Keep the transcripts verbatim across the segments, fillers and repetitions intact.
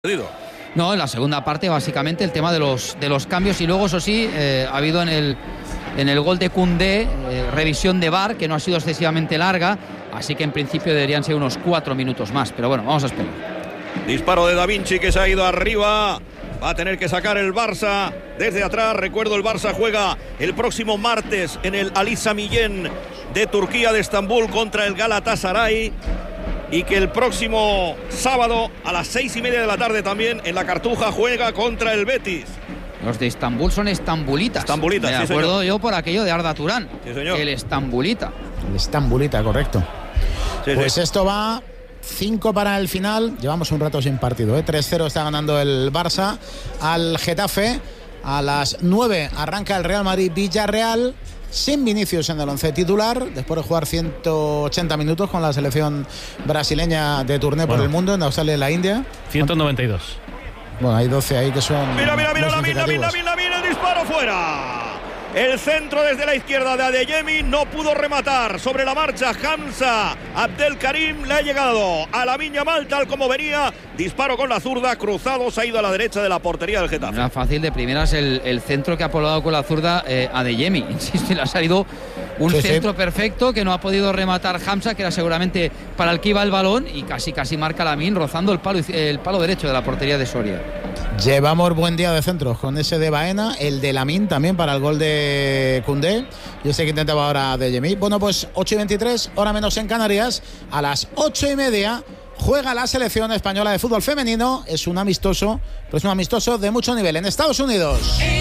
No, en la segunda parte básicamente el tema de los, de los cambios y luego eso sí, eh, ha habido en el, en el gol de Koundé eh, revisión de V A R que no ha sido excesivamente larga, así que en principio deberían ser unos cuatro minutos más, pero bueno, vamos a esperar. Disparo de Da Vinci que se ha ido arriba, va a tener que sacar el Barça desde atrás. Recuerdo, el Barça juega el próximo martes en el Ali Sami Yen de Turquía, de Estambul, contra el Galatasaray. Y que el próximo sábado a las seis y media de la tarde también en la Cartuja juega contra el Betis. Los de Estambul son estambulitas. Estambulitas, Me sí, acuerdo señor. yo por aquello de Arda Turán. Sí, señor. El estambulita. El estambulita, correcto. Sí, pues sí. esto va cinco para el final. Llevamos un rato sin partido, ¿eh? tres cero está ganando el Barça al Getafe. A las nueve arranca el Real Madrid-Villarreal. Sin Vinicius en el once titular, después de jugar ciento ochenta minutos con la selección brasileña de turné bueno. por el mundo, en Australia y la India. ciento noventa y dos. Bueno, hay doce ahí que son. Mira, mira, mira, muy Lamine, Lamine, significativos. Lamine, Lamine, el disparo fuera. El centro desde la izquierda de Adeyemi, no pudo rematar. Sobre la marcha Hamza Abdelkarim le ha llegado a Lamine Yamal tal como venía. Disparo con la zurda, cruzado, se ha ido a la derecha de la portería del Getafe. Era fácil de primeras el, el centro que ha poblado con la zurda eh, Adeyemi. Insisto, le ha salido un Sí, centro sí. perfecto que no ha podido rematar Hamza, que era seguramente para el que iba el balón, y casi casi marca Lamine rozando el palo, el palo derecho de la portería de Soria. Llevamos buen día de centros con ese de Baena, el de Lamine también para el gol de Koundé. Yo sé que intentaba ahora de Yemi. Bueno, pues ocho y veintitrés, hora menos en Canarias. A las ocho y media juega la selección española de fútbol femenino. Es un amistoso, pero es un amistoso de mucho nivel en Estados Unidos.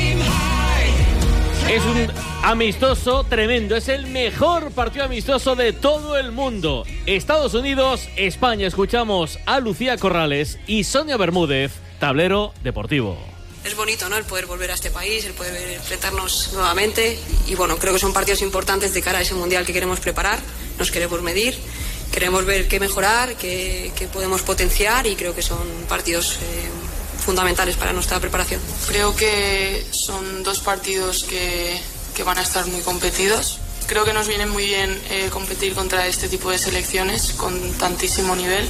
Es un amistoso tremendo, es el mejor partido amistoso de todo el mundo. Estados Unidos, España. Escuchamos a Lucía Corrales y Sonia Bermúdez, Tablero Deportivo. Es bonito, ¿no?, el poder volver a este país, el poder enfrentarnos nuevamente y bueno, creo que son partidos importantes de cara a ese mundial que queremos preparar, nos queremos medir, queremos ver qué mejorar, qué, qué podemos potenciar y creo que son partidos eh, fundamentales para nuestra preparación. Creo que son dos partidos que, que van a estar muy competidos. Creo que nos viene muy bien eh, competir contra este tipo de selecciones con tantísimo nivel.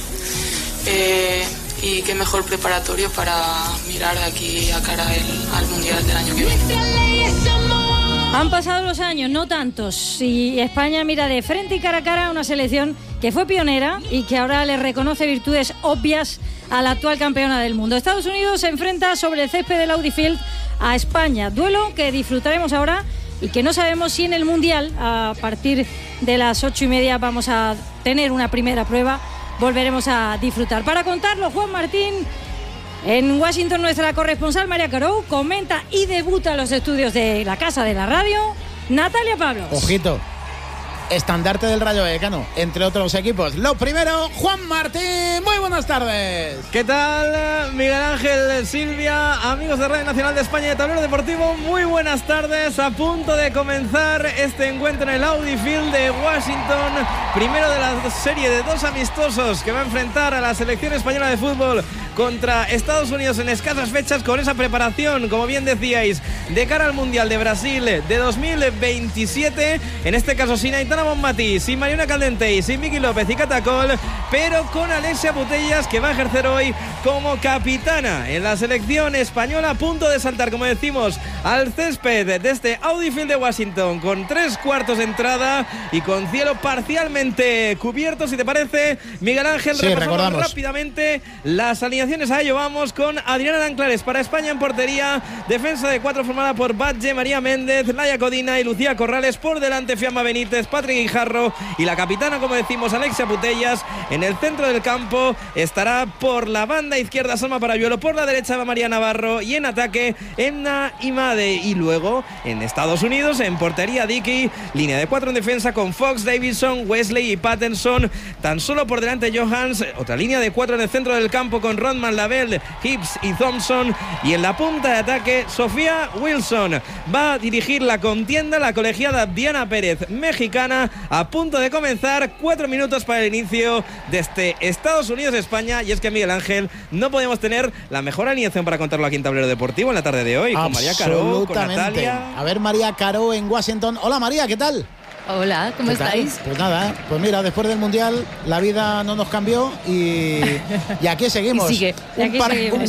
Eh, y qué mejor preparatorio para mirar de aquí a cara el, al Mundial del año que viene. Han pasado los años, no tantos, y España mira de frente y cara a cara a una selección que fue pionera y que ahora le reconoce virtudes obvias a la actual campeona del mundo. Estados Unidos se enfrenta sobre el césped del Audi Field a España, duelo que disfrutaremos ahora y que no sabemos si en el Mundial, a partir de las ocho y media, vamos a tener una primera prueba. Volveremos a disfrutar. Para contarlo, Juan Martín, en Washington, nuestra corresponsal María Carou comenta y debuta en los estudios de la Casa de la Radio, Natalia Pablos. Ojito, estandarte del Rayo Vallecano, entre otros equipos. Lo primero, Juan Martín, muy buenas tardes. ¿Qué tal, Miguel Ángel, Silvia, amigos de Radio Nacional de España y de Tablero Deportivo? Muy buenas tardes, a punto de comenzar este encuentro en el Audi Field de Washington, primero de la serie de dos amistosos que va a enfrentar a la selección española de fútbol contra Estados Unidos en escasas fechas, con esa preparación, como bien decíais, de cara al Mundial de Brasil de dos mil veintisiete, en este caso sin Aitana Bonmatí, sin Mariona Caldentey, sin Miki López y Catacol, pero con Alexia Putellas, que va a ejercer hoy como capitana en la selección española, a punto de saltar, como decimos, al césped de este Audi Field de Washington, con tres cuartos de entrada y con cielo parcialmente cubierto. Si te parece, Miguel Ángel, sí, repasamos recordamos rápidamente las alineaciones. A ello vamos con Adriana Danclares para España en portería, defensa de cuatro formada por Batlle, María Méndez, Laia Codina y Lucía Corrales, por delante Fiamma Benítez, Patrick Guijarro y la capitana, como decimos, Alexia Putellas. En el centro del campo estará por la banda izquierda Salma Parayuelo, por la derecha va María Navarro y en ataque Emna Imade. Y luego en Estados Unidos, en portería Dickey, línea de cuatro en defensa con Fox, Davidson, Wesley y Patterson, tan solo por delante Johans, otra línea de cuatro en el centro del campo con Rodman, Lavelle, Hibbs y Thompson, y en la punta de ataque Sofía Wilson. Va a dirigir la contienda la colegiada Diana Pérez, mexicana, a punto de comenzar, cuatro minutos para el inicio de este Estados Unidos-España. Y es que, Miguel Ángel, no podemos tener la mejor alineación para contarlo aquí en Tablero Deportivo en la tarde de hoy, con María Caró, con Natalia. A ver, María Caró en Washington. Hola, María, ¿qué tal? Hola, ¿cómo ¿Qué tal? estáis? Pues nada, pues mira, después del Mundial la vida no nos cambió y, y aquí seguimos. Y sigue. Un, Y aquí par- seguimos. un